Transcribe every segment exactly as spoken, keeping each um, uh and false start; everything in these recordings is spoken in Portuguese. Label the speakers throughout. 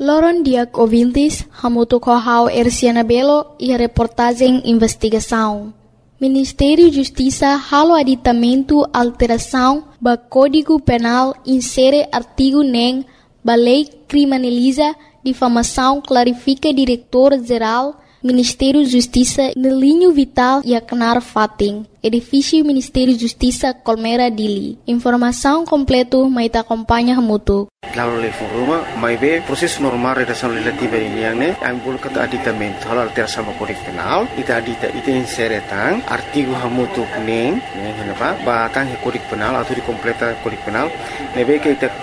Speaker 1: Loron Diak ouvintes, hamuto kohau Erciana Belo e a reportagem investigação. Ministério da Justiça halo aditamento alteração ba Código Penal insere artigo nem ba lei criminaliza difamação clarifica diretor-geral Ministério da Justiça no linho vital e acnar fating. Edifício Ministério da Justiça Colmera Dili. Informação completo mais acompanha hamuto.
Speaker 2: Lalu level rumah, mai be proses normal redação legislativa ini yang ne, ambul kata aditamento, halal terasa sama Kode Penal, ita adita ita inseretang, artigo hamutu neng, neng kenapa? Batang he Kode Penal atau di completa Kode Penal, nebe ke ita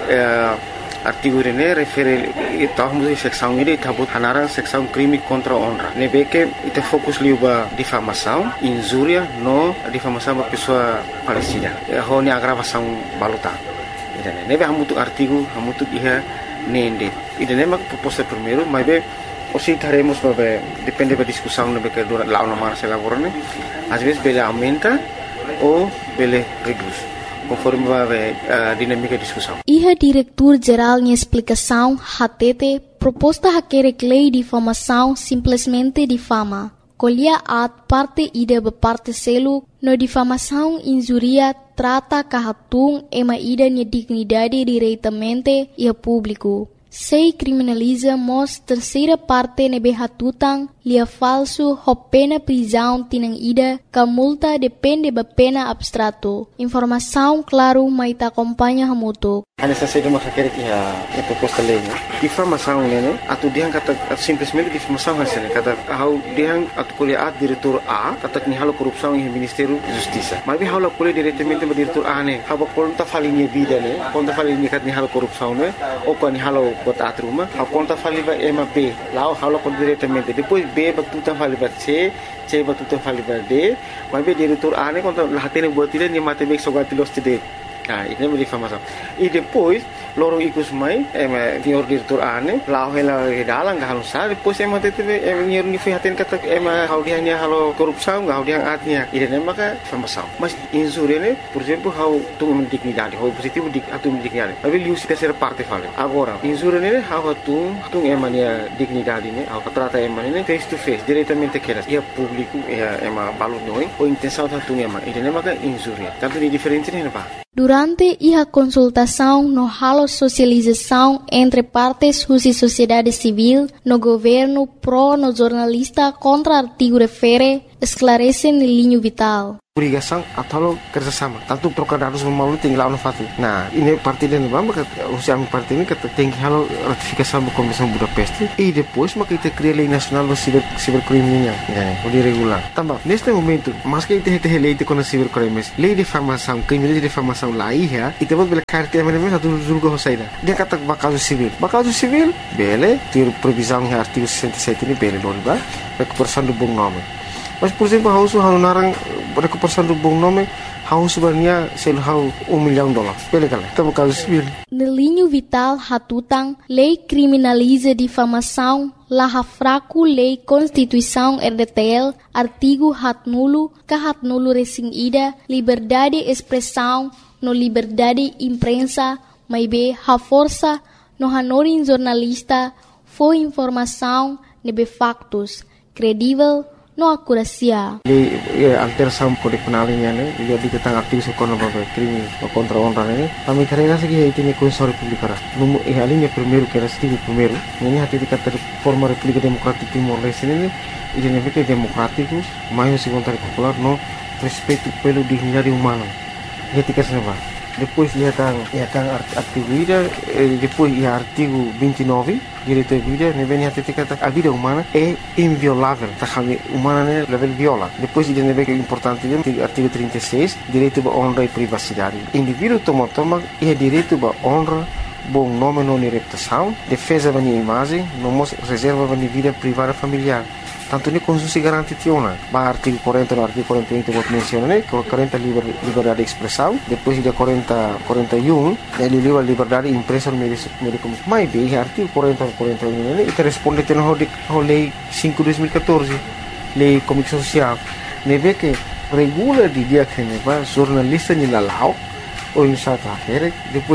Speaker 2: artigo ini refere ita hamutu seksão ini ita but hanarang seksão crime contra honra. Nebe ke ita fokus liuba difamação, injuria, no difamação ba pessoa falecida. Ho ni agravação baluta. Nebe hamutu artigo hamutu iha nende. Ida nema proposta primeiro, mas be osi taremos babe depende da discussão nebe que dura lá uma marcha laborane. Às vezes bele aumenta ou bele reduz, conforme babe a dinâmica da discussão.
Speaker 1: Iha diretor-geral em explicação hatete proposta haquere lei de difamação simplesmente difama. Colhia at parte ida ba parte selo no difamação injuria trata kahatung ema ida nia dignidade diretamente e a público. Sei criminaliza mos terceira parte nebe hatutang lia falso ho pena prisão tinang ida ka multa depende ba pena abstrato. Informação claro mai ta acompanha hamuto.
Speaker 2: Ana sa sedo makakere ki ha e proposta lei ne. Difamação ne atu diang kata simplesmente difamação hasene kata hau diang atu kuliah at diretor A kata ni halo korupsão em Ministério da Justiça. Mas bi halo kuliah diretamente ba diretor A ne. Haba konta falinha vida ne. Konta falinha kat ni halo korupsão ne. O ko ni halo bot atruma. Ha konta faliba ema B. Lao halo kon diretamente. Depois B ba tutan faliba C. C ba tutan faliba D. Mas bi diretor A ne konta lahatene buat ile ni mate bek sogatilos tide. Ah, ini menjadi difamação. E depois, lorong ikus mai, ema senhor diretor ane, lau hela dalang gak halus sa, depois ema tete ema nyer ni fihatin kata ema hau dia nya halo korupsão, gak hau dia atnya. Ide nema ka difamação. Mas injúria ne, por exemplo, hau tu dignidade, hau positivo dik atu dignidade. Tapi liu si terceira parte fale. Agora, injúria ne hau tu tu ema nia dignidade ne, hau trata ema ne face to face, diretamente keras. Ia público, ia ema balu noi, o intenção tu ema. Ide nema ka injúria. Tanto di diferente ne pa.
Speaker 1: Durante a consultação no halo socialização entre partes e sociedade civil, no governo pró no jornalista contra artigo refere, esclarece no linho vital.
Speaker 2: Obrigação atau kerjasama. Tanto trocar dados malu tinggal no fatu. Nah, ini parti dan bamba kata usia parti ini kata tinggi halo ratifikasi sama Komisi Budapest. E depois maka kita cria lei nasional do ciber cibercriminal. Ya, boleh regular. Tambah, neste momento, mas que kita kita lei de com cibercrimes, lei de difamação, crime de difamação lá ia, e temos bela carta mesmo satu julga hosaida. Dia kata bakal civil. Bakal civil, bele, ter previsão em artigo sessenta e sete ini bele doriba, recuperação do bom nome. Mas, por exemplo, hau su hau narang recuperação do bom nome, hau sebenarnya sel hau um milhão de dólares. Bele kala, tá bakal civil.
Speaker 1: No linho vital hatutang, lei criminaliza difamação, laha fraco lei Constituição R D T L, artigo hat nulo, ka hat nulo resing ida, liberdade expressão, no liberdade imprensa, mai be ha força, no hanorin jornalista, foi informação, nebe factos, credível, no acuracia.
Speaker 2: Di alteração Kode Penal ini ne, dia di tentang artigo sekono babe crime contra honra ne. Kami karena segi itu ni Constituição Republicana. Numu eh alinha primeiro que era artigo primeiro. Ini hati dikata forma República Democrática Timor-Leste ini, ini ne que democráticos, mais se vontade popular no respeito pelo dignidade humana. Dia tiga senava. Depois ia tang ia tang artigo ida, depois ia artigo vinte e nove, direito à vida, ne vem hati dikata a vida humana é inviolável. Tá kami humana ne level viola. Depois ida ne vem importante dia artigo trinta e seis, direito à honra e privacidade. Indivíduo toma toma ia direito à honra, bom nome não reputação, defesa da imagem, não reserva da vida privada familiar. Tanto ni konstitusi garanti tiona. Ba artigo quarenta no artigo quarenta e um vou mencionar, né? quarenta liber, liberdade de expressão, depois de quarenta, quarenta e um, ele livre liberdade de imprensa no meio de comunicação. Mas bem, artigo quarenta, quarenta e um, né? E responde tem no lei cinco de dois mil e quatorze, lei comunicação social. Ne vê que regula de dia que ne va jornalista ni lalau ou em South Africa, depois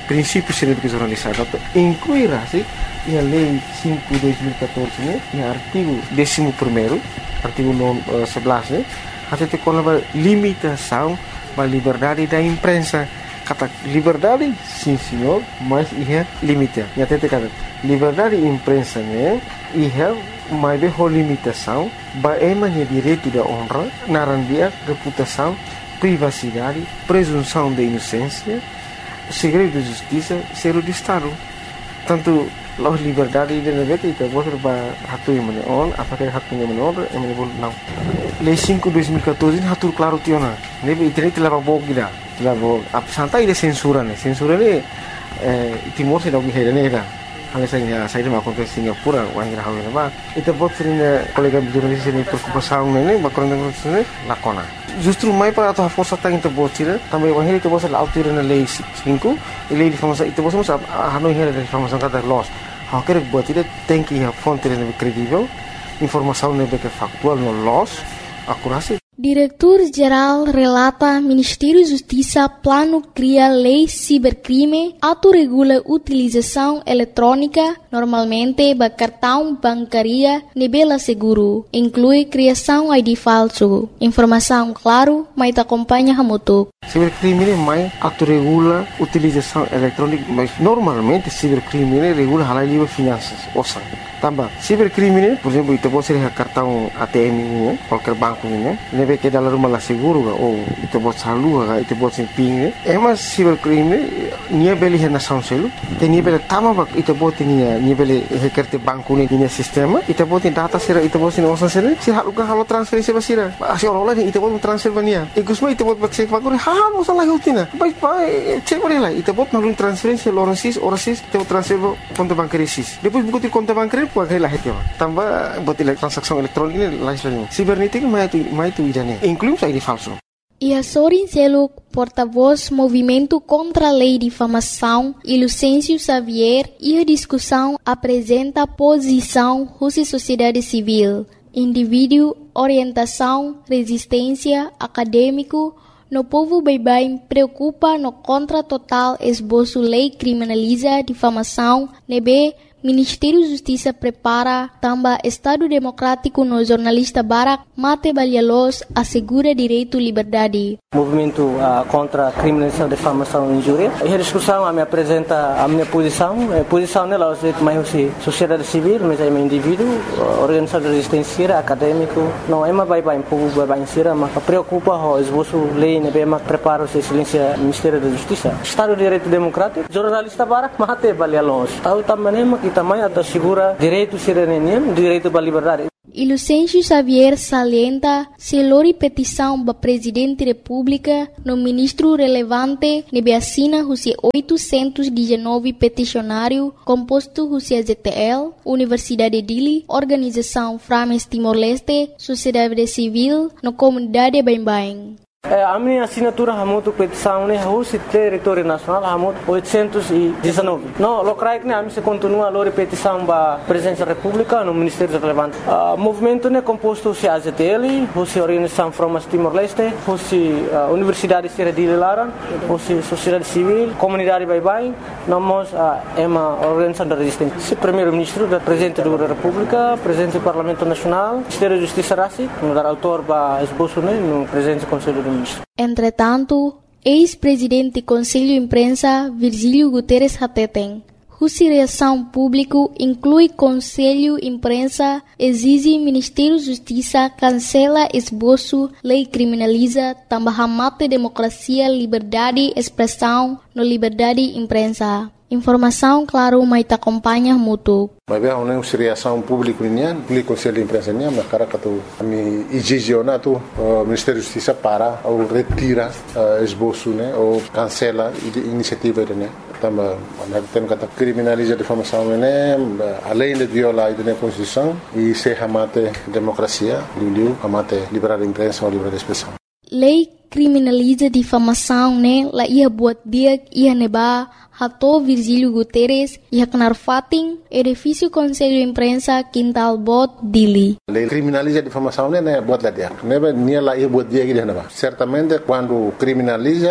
Speaker 2: princípios científicos jornalizados, incluirá assim a lei cinco de dois mil e catorze, né, e artigo décimo primeiro, artigo sebelas, né, até ter com a limitação da liberdade da imprensa. Kata liberdade, sim senhor, mas é limite. E até ter kata liberdade da imprensa, né, é mais bem a limitação, é mais direito da honra, narandia, reputação, privacidade, presunção de inocência, segredo de justiça, segredo de Estado. Tanto a liberdade de negócio itu boleh berhatu yang mana on, apakah hatu yang mana on, yang mana boleh não. Lei cinco de dois mil e catorze hatu claro tiona. Nebe internet telah bawa kita, telah bawa. Apa santai dia censura ni, censura ni Timor se dah pergi hari ni dah. Hanya saya saya dah makan ke Singapura, orang yang hawi nama. Itu buat sering kolega jurnalis ini berkumpul ni, berkorang dengan sini lakona. Justru mai para atau força tá into botira também o henrique você lá altura na lei cinco e lei de informação itu você sabe a não é de informação cada loss a querer botira tem que a fonte é credível informação não é factual no loss acurácia.
Speaker 1: Diretor-Geral relata Ministério da Justiça plano cria lei cibercrime, autorregula utilização eletrônica, normalmente ba cartão bancária nebela seguro, inclui criação I D falso. Informação claro, mas te acompanha a moto.
Speaker 2: Cibercrime mais autorregula utilização eletrônica, mas normalmente cibercrime regula a lei de finanças, ouça. Tambah, cibercrime, por exemplo, itu pode ser cartão A T M ini, qualquer banco ini, nebe que dalam rumah lah seguro, ou itu pode salu, itu pode ser ping. Emas cibercrime, nia beli hena sound selu, te nia beli tama bak, itu pode nia nia beli hekerte banku ni nia sistema, itu pode data sera, itu pode nia osan sera, si halu kan halu transferensi basira, asyik orang lain itu pode transfer bania, ikusma itu pode cek banku, hal masalah hutina, baik baik cek boleh lah, itu pode nalun transferensi orang sis, orang sis, itu transfer konto bankari sis, depois buku ti konto bankari puai lah hati apa, tambah buat transaksi elektronik ini lain sebagainya. Sibernética mais tu mais tu idane, inclui I D falso.
Speaker 1: E a Sorin Seluk, porta-voz Movimento contra a Lei de Difamação, e Lucêncio Xavier, e a discussão apresenta a posição Rússia Sociedade Civil, indivíduo, orientação, resistência, acadêmico, no povo bem-bem preocupa no contra total esboço lei criminaliza difamação, nebe Ministério da Justiça prepara também Estado Democrático no jornalista Barak Mate Balhalos assegura direito à liberdade.
Speaker 3: Movimento uh, contra a criminalização, difamação e injúria. E a discussão a me apresenta a minha posição. A posição nela é mais sociedade civil, mas é um indivíduo, organização de resistência, acadêmico. Não é mais bem povo bem ser, mas preocupa o esboço lei, né, mas prepara o silêncio Ministério da Justiça. Estado de Direito Democrático, jornalista Barak Mate Balhalos. Tahu também que também assegura direito cidadania, direito à liberdade.
Speaker 1: E Lucêncio Xavier salienta se lori petição para Presidente da República no ministro relevante nebe assina Rússia oitocentos e dezenove peticionário composto Rússia Z T L, Universidade de Dili, Organização Frames Timor-Leste, Sociedade Civil, no Comunidade Bem-Bem.
Speaker 3: A minha assinatura hamutu petição né Rússia território nacional hamutu oitocentos e dezenove. Não, locais né a mim se continua a lori petição para Presidência da República no Ministério relevante. O movimento né composto se A Z T L, Rússia Organização Frames Timor-Leste, Rússia Universidade de Dili Laran, Rússia Sociedade Civil, Comunidade Bem-Bem, nós é uma organização da resistência. Se Primeiro-Ministro, da Presidente da República, Presidente do Parlamento Nacional, Ministério da Justiça Rassi, no dar autor para esboço né no Presidente do Conselho do
Speaker 1: Entretanto, ex-presidente do Conselho de Imprensa Virgílio Guterres Hateten, Rússia Reação Público inclui Conselho de Imprensa, exige Ministério da Justiça cancela esboço, lei criminaliza, também mate democracia, liberdade, expressão, no liberdade de imprensa. Informação, claro, mas te acompanha muito.
Speaker 4: Mas bem, a reação pública nian, público conselho de imprensa nian, mas cara que tu me exigena tu Ministério da Justiça para ou retira esboço, né, ou cancela iniciativa né. Também, nós temos que criminalizar a difamação, né, além de violar a Constituição e se amate democracia, liu amate liberdade de imprensa ou liberdade de expressão.
Speaker 1: Lei criminaliza difamação, né? La ia buat dia ia neba hato Virgílio Guterres ia kenar fating edifício Conselho de Imprensa Quintal Bot Dili.
Speaker 4: Lei criminaliza difamação, né? Buat lá dia. Neba nia la ia buat dia que neba. Certamente quando criminaliza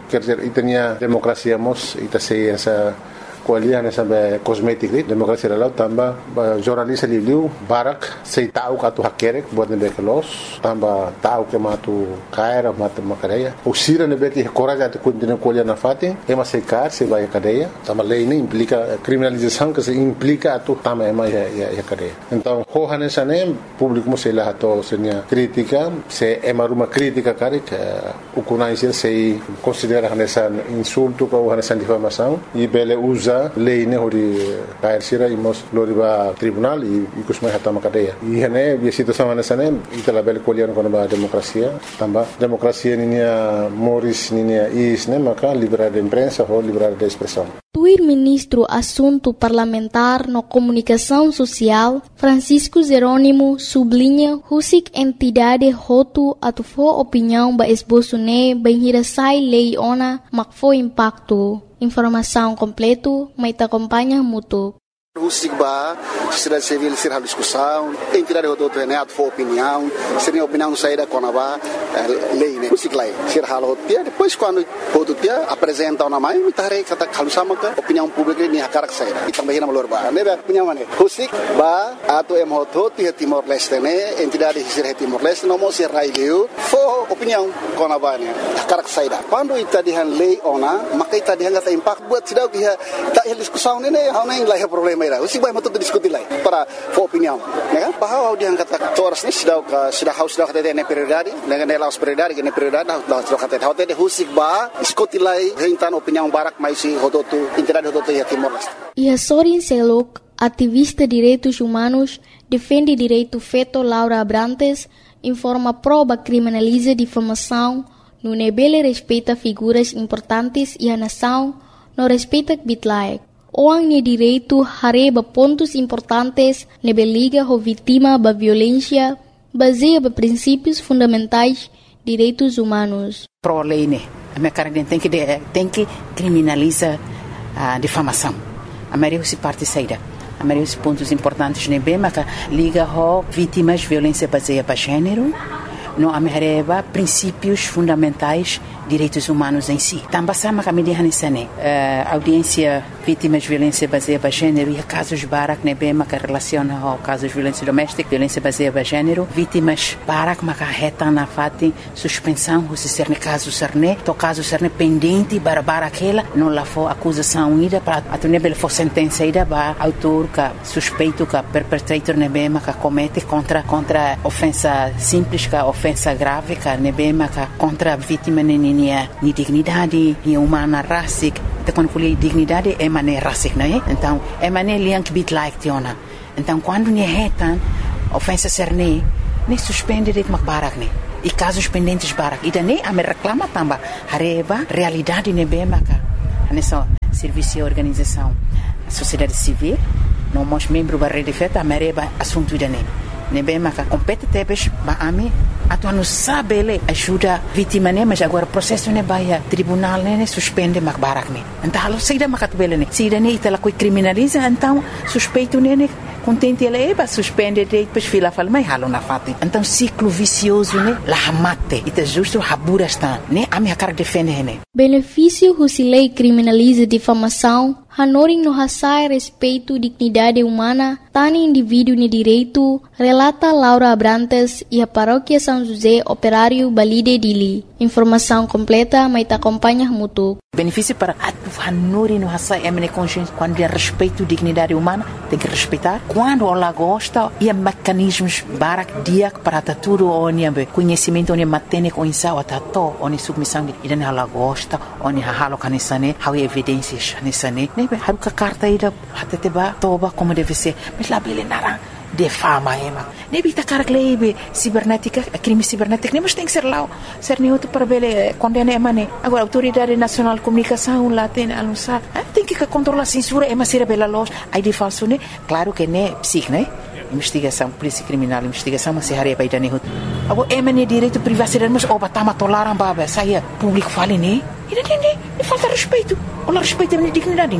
Speaker 4: quer dizer, e tinha democracia mos, e sei essa kualiah na sabe kosmetik ni demokrasi dalau tambah jornalis liu barak sei tahu katu hakerek buat nebe kelos tambah tahu ke matu kaira matu makadeia usira nebe ki coraja de continua kualiah na fati ema sei kar sei vai cadeia tambah lei ni implica criminalização que se implica atu tambah ema ya ya cadeia então hohane sane público mo sei lá to senia crítica se ema ruma crítica karik ukunai sei considera nessa insulto ou nessa difamação e bele usa lei ne hori kair sira imos loriba tribunal e kusmai hatama cadeia e hene bi situação nessa ne itala bel kolian kono ba demokrasia tamba demokrasia ninia moris ninia is ne maka liberdade de imprensa ou liberdade de expressão.
Speaker 1: Tuir ministro Assunto Parlamentar no Comunicação Social, Francisco Jerônimo, sublinha husik entidade hotu atufo opinião ba esboço ne bem hirasai lei ona makfo impacto. Informação completo, mas te acompanha mútuo.
Speaker 5: Husik ba, sociedade civil ser a discussão, entidade do outro né, for opinião, seria opinião saída com a ba lei né, husik lá, ser halo dia, depois quando outro dia apresenta uma mãe, me tarei kata kalau sama ke opinião pública ni hakarak saída, e também na malor ba, né, opinião mana, husik ba, atau em hoto dia Timor Leste né, entidade ser Timor Leste, não mostra raileu, for opinião com a ba né, hakarak saída. Quando ita dihan lei ona, maka ita dihan kata impact buat sidau dia tak discussão né, hau nem lah problema. Usik baik betul diskusi lagi para for opinião, ya kan? Bahwa dia kata toras ni sudah sudah haus sudah kata dia prioridade, dengan dia laus prioridade, dengan prioridade dah sudah kata dia. Hotel dia husik bah diskusi lagi hentan opinião barak mais si hototu internet hototu ya Timor Leste.
Speaker 1: E a Sorin Selok, ativista de direitos humanos, defende direito feito Laura Abrantes, informa prova criminaliza difamação, no nebele respeita figuras importantes e a nação não respeita bitlaek. Orang ni direito hareba pontos importantes nebe liga ho vítima ba violência baseia ba princípios fundamentais direitos humanos.
Speaker 6: Pro lei né, a minha cara tem que tem que criminaliza a difamação. A maioria se parte saída. A maioria dos pontos importantes nebe maca liga ho vítimas violência baseia ba gênero. No amereba princípios fundamentais direitos humanos em si. Também sama kami dihan isane audiência vítimas de violência baseada em gênero e casos barak nebe maka relaciona ao casos de violência doméstica, violência baseada em gênero, vítimas barak maka reta na fati suspensão se ser ne caso serne, to caso serne pendente para bara aquela não lá for acusação ida para a nebe for sentença ida ba autor ka suspeito ka perpetrator nebe maka comete contra contra ofensa simples ka ofensa grave ka nebe maka contra vítima ni ni dignidade ni humana rasik te quando fui dignidade é maneira rasik né então é maneira liang bit like tiona então quando ni retan ofensa serne ni suspende det mak barak ne e casos pendentes barak ida ne a me reclama tamba hareba realidade ne be maka nessa serviço e organização sociedade civil não mos membro ba rede feta mereba assunto ida ne ne be maka compete tebes ba ami atu não sabe ele ajuda vítima né mas agora processo né vai tribunal né suspende mak barak né então halo saída mak atbele né saída né itala coi criminaliza então suspeito né contente ele é suspende depois fila fala mas halo na fati então ciclo vicioso né la mate ita justo habura está né a minha cara defende né
Speaker 1: benefício husilei criminaliza difamação hanoring no hasai respeito dignidade humana tani indivíduo ni direito relata Laura Abrantes e a paróquia São José Operário Balide Dili. Informação completa, mas te acompanha mútuo.
Speaker 6: Benefício para a hanuri no hasai emne consciência quando é respeito dignidade humana tem que respeitar quando ela gosta e mecanismos barak dia para tudo onde conhecimento onde matene com insau atato onde submissão e dan ela gosta onde halo kanisane how evidências nisane nebe haruka carta ida hateteba toba como deve ser mas lá bele narang de fama ema nebe ta cara lebe cibernética crime cibernético nem mas tem que ser lá ser neutro para bele condena emane agora autoridade nacional de comunicação lá tem anunciar tem que controlar a censura ema ser bela loja aí de falso né claro que né psic né investigação polícia criminal investigação mas se haria para idane agora emane direito privacidade mas oba tama tolaram baba saia público fale né e não tem falta respeito ou respeito a dignidade né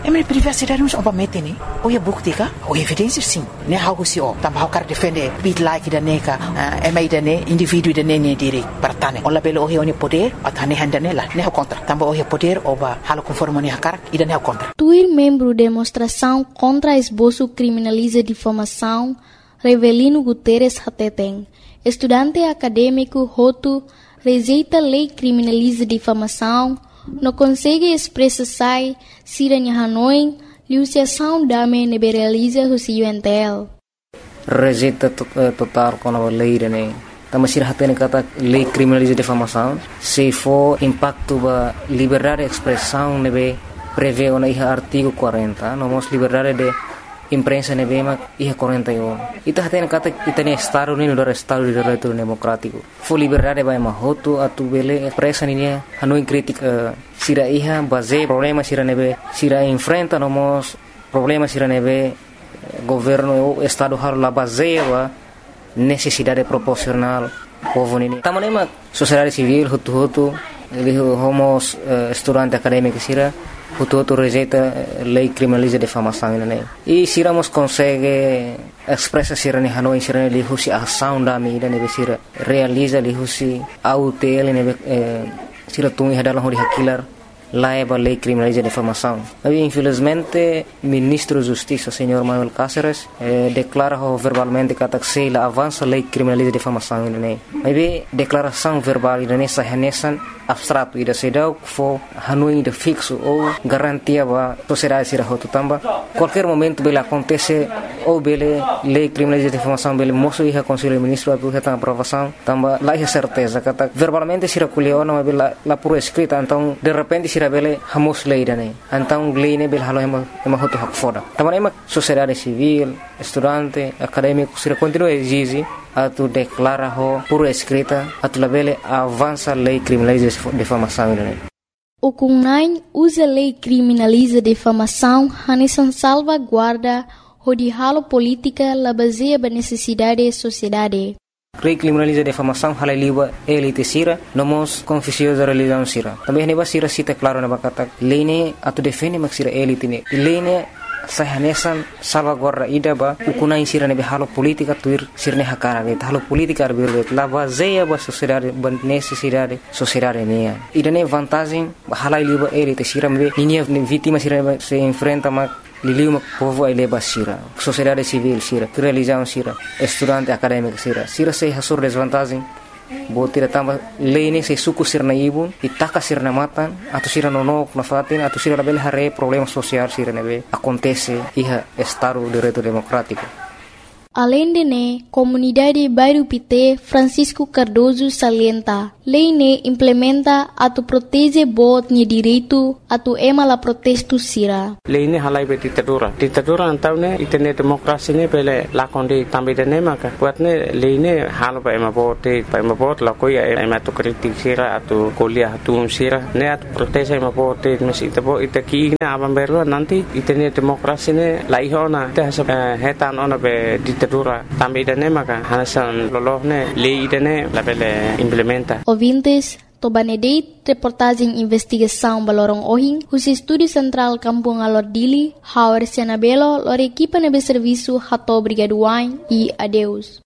Speaker 6: É minha privacidade não obviamente né. Ou é bukti ka, ou evidência sim. Né algo se ó, também quer defender bit like da neka, é mais da né indivíduo da né né direito para tane. Olha pelo o é poder, a tane handa nela, né contra. Também o é poder ou ba halo conforme né cara, e da né contra.
Speaker 1: Tuir membro demonstração contra esboço criminaliza difamação, Revelino Guterres Hateteng, estudante acadêmico Hotu, rejeita lei criminaliza difamação, não consegue expressar se a Hanoi, liuciação dame neberaliza o C U N T L.
Speaker 7: Rejeita total com a lei, né? Também se hatene kata lei criminaliza difamação, se for impacto ba liberdade de expressão nebe prevê o na artigo quarenta, nomos liberdade de imprensa nebe mak iha quarenta e um. Ita hatene kata itane estado ni no estado de direito democrático. Fo liberdade ba mahoto atu bele expressa ni Hanoi crítica sira iha base problema sira nebe sira enfrenta nomos problema sira nebe governo o estado har la base ba necessidade proporcional povo nini. Tamanema sociedade civil hutu-hutu ele homos uh, estudante acadêmico sira hutu-hutu rejeita lei criminaliza difamação nini. E siramos consegue expressa sira ni Hanoi sira ni husi ação da mi nebe sira realiza li husi autel nebe sira tungi hadalah hori hakilar laiba lei criminaliza difamação. Mas infelizmente ministro da Justiça, senhor Manuel Cáceres, eh, declara verbalmente que a la avança lei criminaliza difamação né. Mas declaração verbal né sahanesan abstrato ida sedau fo Hanoi de fixo ou garantia ba sociedade sira hotu tamba qualquer momento bele acontece ou bele lei criminaliza difamação bele moço ia conselho ministro atu reta aprovação tamba lá é certeza kata verbalmente sira kuliona mas bela la por escrita então de repente sira bele hamos lei dane então lei ne bele halo ema ema hotu hak foda tamba ema sociedade civil estudante acadêmico sira continua exige atu declara ho por escrita atu labele avança lei criminaliza difamação né.
Speaker 1: O Kunai usa lei criminaliza difamação hanesan salvaguarda o de halo política la baseia ba necessidade da sociedade.
Speaker 7: Lei criminaliza difamação halai liba elite sira nomos confusiosa religião sira. Também neba sira cita claro na bakata lei ne atu defende mak sira elite ne. Lei ne sahanesan salvaguarda ida ba ukunai sira nebe halo politika tuir sirne hakara be halo politika arbirbe la baseia ba sociedade ban necessidade sociedade nia ida ne vantagem halai liba elite sira me ninia vítima sira se enfrenta ma liliu mak povo ele ba sira sociedade civil sira religião sira estudante acadêmico sira sira se hasur desvantagem botira tamba lei ne se suku sirna ibun itaka sirna matan atau sira nonok na fatin atau sira label hare problema social sira nebe acontece iha estado de direito democrático.
Speaker 1: Além de ne, comunidade Bairro Pité Francisco Cardoso salienta, lei ne implementa atu protege bot ni direito atu ema la protesto sira.
Speaker 3: Lei ne halai be ditadura. Ditadura antau ne itene demokrasi ne pele lakonde tambe de ne maka. Buat ne lei ne halo ba ema bote, ba ema bot la koia ema tu kritik sira atu kuliah atu sira ne atu protege ema bote mes itabo itaki ne abam berlo nanti itene demokrasi ne la ihona te hasa hetan ona be ditadura tambe de ne maka hasan lolohne lei de ne la pele implementa.
Speaker 1: Ouvintes, Tobanedeit, reportagem investigação Balorong Ohing, os Estúdio Central Kampung Alordili, Hauer Sianabelo, lor equipa nebe serviço Hato Brigaduain e adeus.